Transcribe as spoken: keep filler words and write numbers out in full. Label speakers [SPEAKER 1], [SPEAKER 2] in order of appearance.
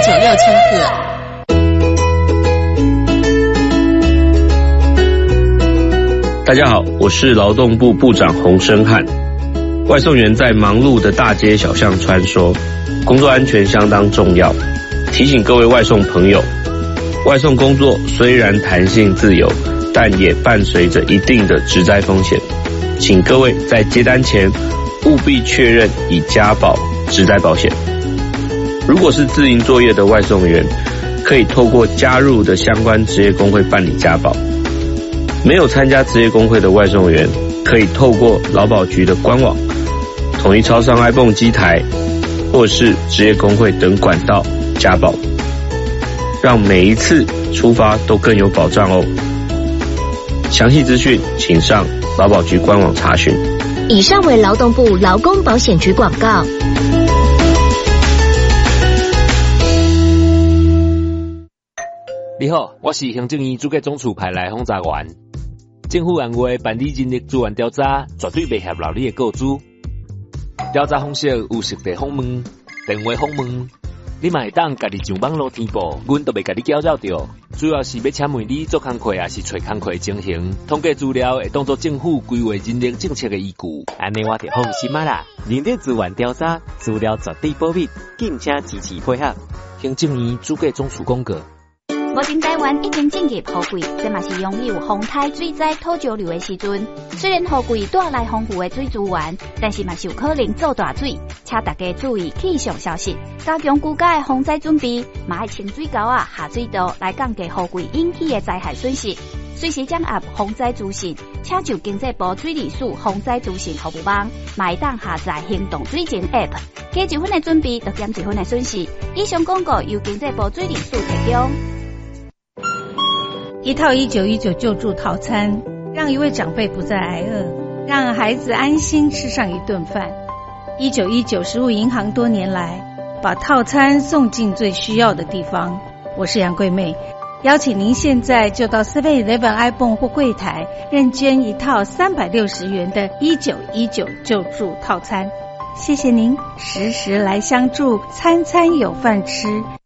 [SPEAKER 1] 九六千赫。
[SPEAKER 2] 大家好，我是劳动部部长洪申翰。外送员在忙碌的大街小巷穿梭，工作安全相当重要。提醒各位外送朋友，外送工作虽然弹性自由，但也伴随着一定的职灾风险。请各位在接单前务必确认已加保职灾保险。如果是自营作业的外送员，可以透过加入的相关职业工会办理加保。没有参加职业工会的外送员，可以透过劳保局的官网、统一超商 iPhone 机台，或是职业工会等管道加保，让每一次出发都更有保障哦。详细资讯请上劳保局官网查询。
[SPEAKER 1] 以上为劳动部劳工保险局广告。
[SPEAKER 3] 你好，我是行政院主计总处派来访查员。政府按话办理人力资源调查，绝对袂泄露你的个资。调查方式有实地访问、电话访问，你嘛会当家己上网络填报，阮都袂甲你搅扰着。主要是要请问你做工课也是找工课情形，统计资料会当作政府规划人力政策的依据。
[SPEAKER 4] 安尼我就放心啊啦！人力资源调查资料绝对保密，敬请支持配合。
[SPEAKER 3] 行政院主计总处公告。
[SPEAKER 5] 目前台湾已经进入雨季，这嘛是拥有风台、水灾、土石流的时阵。虽然雨季带来丰富的水资源，但是嘛是有可能造大水，请大家注意气象消息，加强居家的防灾准备，嘛要清水沟啊、下水道来降低雨季引起的灾害损失。随时掌握防灾资讯，请就经济部水利署防灾资讯服务网，嘛会当下载行动水情 App， 加一分的准备，就减一分的损失。以上广告由经济部水利署提供。
[SPEAKER 6] 一套一九一九救助套餐，让一位长辈不再挨饿，让孩子安心吃上一顿饭。一九一九食物银行多年来把套餐送进最需要的地方。我是杨桂妹，邀请您现在就到 seven eleven iPhone 或柜台认捐一套三百六十元的一九一九救助套餐。谢谢您时时来相助，餐餐有饭吃。